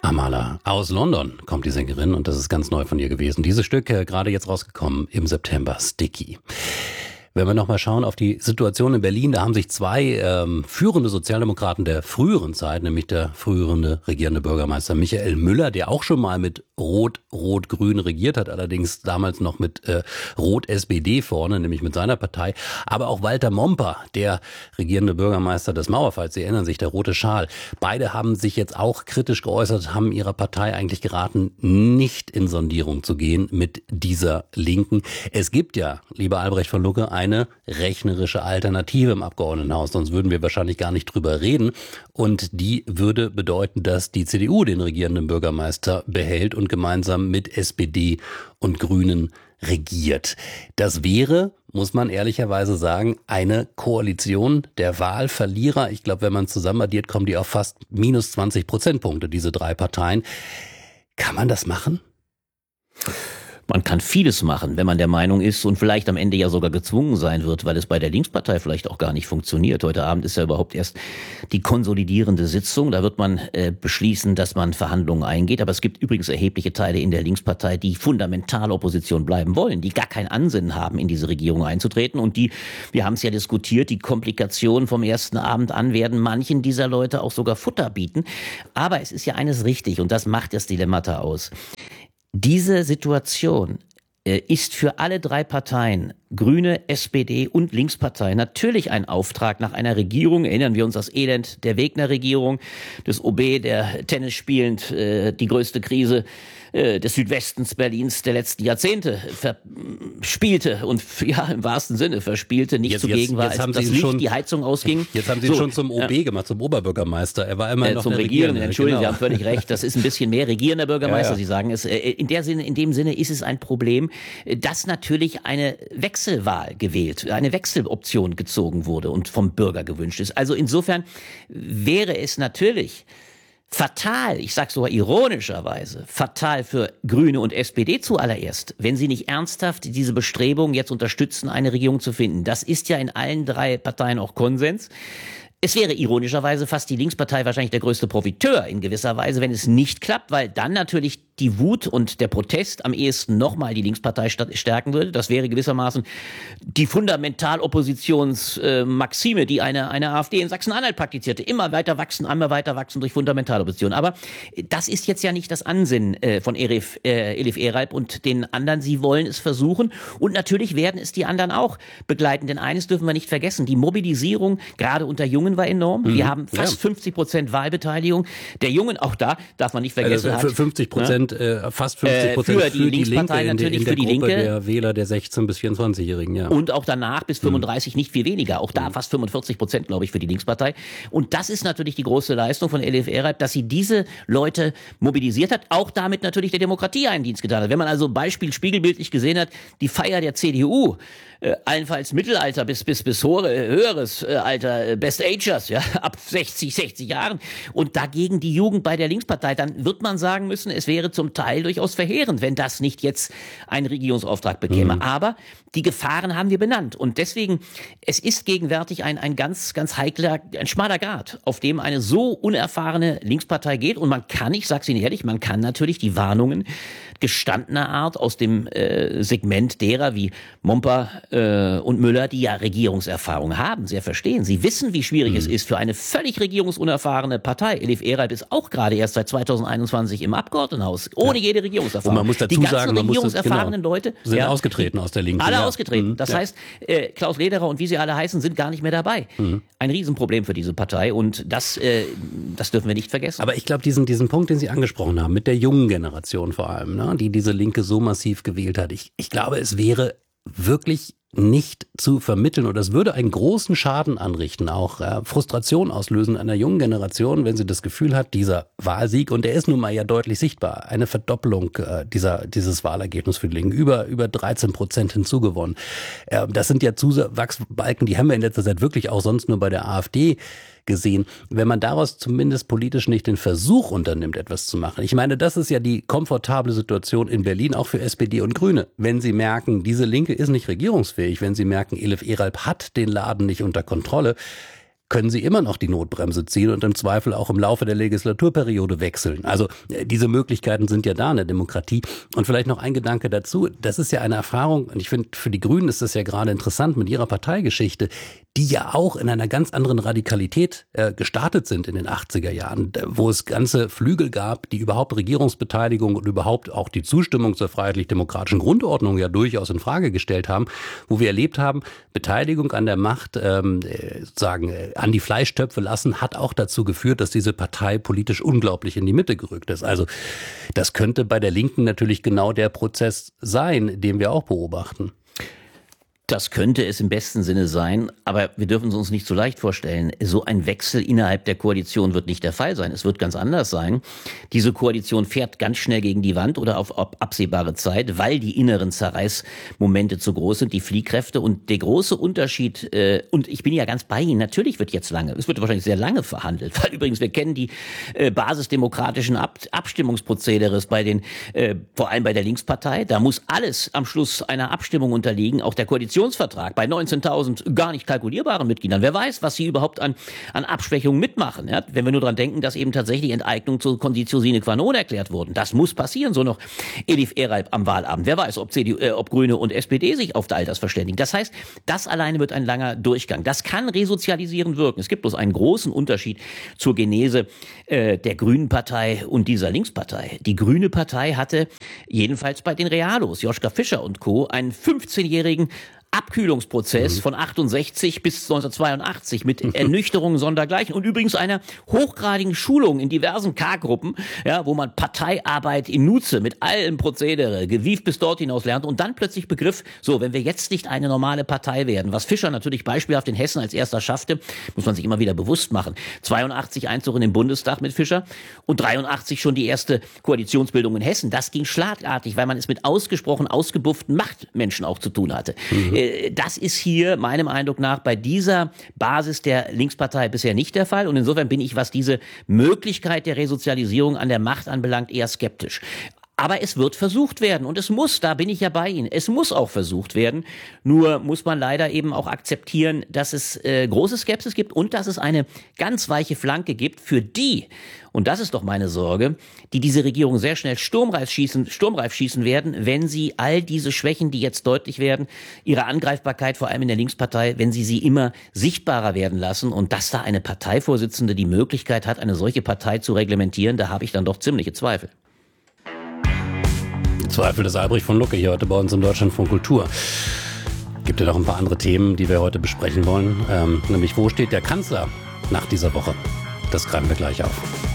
Amala. Aus London kommt die Sängerin und das ist ganz neu von ihr gewesen. Dieses Stück gerade jetzt rausgekommen im September, Sticky. Wenn wir nochmal schauen auf die Situation in Berlin, da haben sich zwei führende Sozialdemokraten der früheren Zeit, nämlich der frühere regierende Bürgermeister Michael Müller, der auch schon mal mit Rot-Rot-Grün regiert hat, allerdings damals noch mit Rot-SPD vorne, nämlich mit seiner Partei, aber auch Walter Momper, der regierende Bürgermeister des Mauerfalls, Sie erinnern sich, der rote Schal. Beide haben sich jetzt auch kritisch geäußert, haben ihrer Partei eigentlich geraten, nicht in Sondierung zu gehen mit dieser Linken. Es gibt ja, lieber Albrecht von Lucke, eine rechnerische Alternative im Abgeordnetenhaus, sonst würden wir wahrscheinlich gar nicht drüber reden. Und die würde bedeuten, dass die CDU den regierenden Bürgermeister behält und gemeinsam mit SPD und Grünen regiert. Das wäre, muss man ehrlicherweise sagen, eine Koalition der Wahlverlierer. Ich glaube, wenn man zusammen addiert, kommen die auf fast minus 20 Prozentpunkte, diese drei Parteien. Kann man das machen? Man kann vieles machen, wenn man der Meinung ist und vielleicht am Ende ja sogar gezwungen sein wird, weil es bei der Linkspartei vielleicht auch gar nicht funktioniert. Heute Abend ist ja überhaupt erst die konsolidierende Sitzung. Da wird man beschließen, dass man Verhandlungen eingeht. Aber es gibt übrigens erhebliche Teile in der Linkspartei, die fundamental Opposition bleiben wollen, die gar kein Ansinnen haben, in diese Regierung einzutreten. Und die, wir haben es ja diskutiert, die Komplikationen vom ersten Abend an werden manchen dieser Leute auch sogar Futter bieten. Aber es ist ja eines richtig und das macht das Dilemmata aus. Diese Situation ist für alle drei Parteien, Grüne, SPD und Linkspartei, natürlich ein Auftrag nach einer Regierung. Erinnern wir uns das Elend der Wegner-Regierung, des OB, der Tennis spielend die größte Krise des Südwestens Berlins der letzten Jahrzehnte verspielte und ja im wahrsten Sinne verspielte, nicht zugegen war, als das Licht, die Heizung ausging. Jetzt haben Sie ihn schon zum OB gemacht, zum Oberbürgermeister. Er war immer noch zum Regierenden. Entschuldigung, genau. Sie haben völlig recht. Das ist ein bisschen mehr regierender Bürgermeister. Ja. Sie sagen es. In dem Sinne ist es ein Problem, dass natürlich eine Wechselwahl gewählt, eine Wechseloption gezogen wurde und vom Bürger gewünscht ist. Also insofern wäre es natürlich fatal, ich sage sogar ironischerweise, fatal für Grüne und SPD zuallererst, wenn sie nicht ernsthaft diese Bestrebungen jetzt unterstützen, eine Regierung zu finden. Das ist ja in allen drei Parteien auch Konsens. Es wäre ironischerweise fast die Linkspartei wahrscheinlich der größte Profiteur in gewisser Weise, wenn es nicht klappt, weil dann natürlich die Wut und der Protest am ehesten nochmal die Linkspartei stärken würde. Das wäre gewissermaßen die Fundamentaloppositionsmaxime, die eine AfD in Sachsen-Anhalt praktizierte. Immer weiter wachsen durch Fundamentalopposition. Aber das ist jetzt ja nicht das Ansinnen von Elif Eralp und den anderen. Sie wollen es versuchen und natürlich werden es die anderen auch begleiten. Denn eines dürfen wir nicht vergessen, die Mobilisierung gerade unter Jungen war enorm. Wir haben fast 50% Wahlbeteiligung. Der Jungen, auch da darf man nicht vergessen, also 50%, fast 50% für die Linkspartei Linke natürlich, in der für die Gruppe Linke. Der Wähler der 16- bis 24-Jährigen, ja. Und auch danach bis 35 nicht viel weniger. Auch da fast 45%, glaube ich, für die Linkspartei. Und das ist natürlich die große Leistung von Elif Eralp, dass sie diese Leute mobilisiert hat, auch damit natürlich der Demokratie einen Dienst getan hat. Wenn man also Beispiel spiegelbildlich gesehen hat, die Feier der CDU, allenfalls Mittelalter bis höheres Alter, Best Agers, ja, ab 60 Jahren und dagegen die Jugend bei der Linkspartei, dann wird man sagen müssen, es wäre zum Teil durchaus verheerend, wenn das nicht jetzt einen Regierungsauftrag bekäme. Aber die Gefahren haben wir benannt und deswegen, es ist gegenwärtig ein ganz, ganz heikler, ein schmaler Grat, auf dem eine so unerfahrene Linkspartei geht und man kann, ich sag's Ihnen ehrlich, man kann natürlich die Warnungen gestandener Art aus dem Segment derer wie Momper und Müller, die ja Regierungserfahrung haben, sehr verstehen. Sie wissen, wie schwierig es ist für eine völlig regierungsunerfahrene Partei. Elif Eralp ist auch gerade erst seit 2021 im Abgeordnetenhaus, ohne jede Regierungserfahrung. Und man muss dazu die ganzen sagen, regierungserfahrenen Leute sind ausgetreten aus der Linken. Alle ausgetreten. Das heißt, Klaus Lederer und wie sie alle heißen, sind gar nicht mehr dabei. Ein Riesenproblem für diese Partei und das dürfen wir nicht vergessen. Aber ich glaube, diesen Punkt, den Sie angesprochen haben, mit der jungen Generation vor allem, ne, die diese Linke so massiv gewählt hat, ich glaube, es wäre wirklich nicht zu vermitteln oder es würde einen großen Schaden anrichten, auch Frustration auslösen einer jungen Generation, wenn sie das Gefühl hat, dieser Wahlsieg, und der ist nun mal ja deutlich sichtbar, eine Verdoppelung dieses Wahlergebnisses für die Linken, über 13% hinzugewonnen. Das sind ja Zuwachsbalken, die haben wir in letzter Zeit wirklich auch sonst nur bei der AfD gesehen, wenn man daraus zumindest politisch nicht den Versuch unternimmt, etwas zu machen. Ich meine, das ist ja die komfortable Situation in Berlin, auch für SPD und Grüne. Wenn sie merken, diese Linke ist nicht regierungsfähig, wenn sie merken, Elif Eralp hat den Laden nicht unter Kontrolle, können sie immer noch die Notbremse ziehen und im Zweifel auch im Laufe der Legislaturperiode wechseln. Also diese Möglichkeiten sind ja da in der Demokratie. Und vielleicht noch ein Gedanke dazu. Das ist ja eine Erfahrung, und ich finde, für die Grünen ist das ja gerade interessant mit ihrer Parteigeschichte, die ja auch in einer ganz anderen Radikalität gestartet sind in den 80er Jahren, wo es ganze Flügel gab, die überhaupt Regierungsbeteiligung und überhaupt auch die Zustimmung zur freiheitlich-demokratischen Grundordnung ja durchaus in Frage gestellt haben, wo wir erlebt haben, Beteiligung an der Macht, sozusagen an die Fleischtöpfe lassen, hat auch dazu geführt, dass diese Partei politisch unglaublich in die Mitte gerückt ist. Also das könnte bei der Linken natürlich genau der Prozess sein, den wir auch beobachten. Das könnte es im besten Sinne sein, aber wir dürfen es uns nicht so leicht vorstellen. So ein Wechsel innerhalb der Koalition wird nicht der Fall sein. Es wird ganz anders sein. Diese Koalition fährt ganz schnell gegen die Wand oder auf absehbare Zeit, weil die inneren Zerreißmomente zu groß sind, die Fliehkräfte. Und der große Unterschied, und ich bin ja ganz bei Ihnen, natürlich wird jetzt es wird wahrscheinlich sehr lange verhandelt, weil übrigens wir kennen die basisdemokratischen Abstimmungsprozederes vor allem bei der Linkspartei. Da muss alles am Schluss einer Abstimmung unterliegen, auch der Koalitionsvertrag bei 19.000 gar nicht kalkulierbaren Mitgliedern. Wer weiß, was sie überhaupt an Abschwächungen mitmachen. Ja? Wenn wir nur dran denken, dass eben tatsächlich Enteignung zur Conditio sine qua non erklärt wurden. Das muss passieren, so noch Elif Eralp am Wahlabend. Wer weiß, ob Grüne und SPD sich auf all das verständigen. Das heißt, das alleine wird ein langer Durchgang. Das kann resozialisierend wirken. Es gibt bloß einen großen Unterschied zur Genese der Grünen Partei und dieser Linkspartei. Die Grüne Partei hatte jedenfalls bei den Realos, Joschka Fischer und Co., einen 15-jährigen Abkühlungsprozess von 68 bis 1982 mit Ernüchterungen sondergleichen und übrigens einer hochgradigen Schulung in diversen K-Gruppen, ja, wo man Parteiarbeit in Nutze mit allem Prozedere gewieft bis dort hinaus lernt und dann plötzlich begriff, so, wenn wir jetzt nicht eine normale Partei werden, was Fischer natürlich beispielhaft in Hessen als erster schaffte, muss man sich immer wieder bewusst machen. 82 Einzug in den Bundestag mit Fischer und 83 schon die erste Koalitionsbildung in Hessen. Das ging schlagartig, weil man es mit ausgesprochen ausgebufften Machtmenschen auch zu tun hatte. Das ist hier meinem Eindruck nach bei dieser Basis der Linkspartei bisher nicht der Fall. Und insofern bin ich, was diese Möglichkeit der Resozialisierung an der Macht anbelangt, eher skeptisch. Aber es wird versucht werden und es muss, da bin ich ja bei Ihnen, es muss auch versucht werden. Nur muss man leider eben auch akzeptieren, dass es große Skepsis gibt und dass es eine ganz weiche Flanke gibt für die, und das ist doch meine Sorge, die diese Regierung sehr schnell sturmreif schießen werden, wenn sie all diese Schwächen, die jetzt deutlich werden, ihre Angreifbarkeit vor allem in der Linkspartei, wenn sie immer sichtbarer werden lassen und dass da eine Parteivorsitzende die Möglichkeit hat, eine solche Partei zu reglementieren, da habe ich dann doch ziemliche Zweifel. Zweifel des Albrecht von Lucke hier heute bei uns im Deutschlandfunk Kultur. Gibt ja noch ein paar andere Themen, die wir heute besprechen wollen. Nämlich, wo steht der Kanzler nach dieser Woche? Das greifen wir gleich auf.